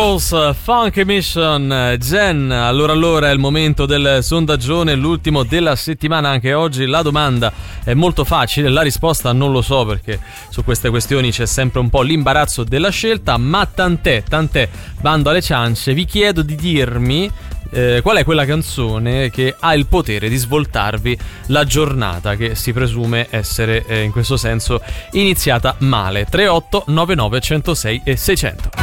Girls, Funk Mission, Jen. Allora è il momento del sondaggione, l'ultimo della settimana anche oggi. La domanda è molto facile, la risposta non lo so, perché su queste questioni c'è sempre un po' l'imbarazzo della scelta, ma tant'è, bando alle ciance. Vi chiedo di dirmi qual è quella canzone che ha il potere di svoltarvi la giornata, che si presume essere in questo senso iniziata male. 3899 106 e 600.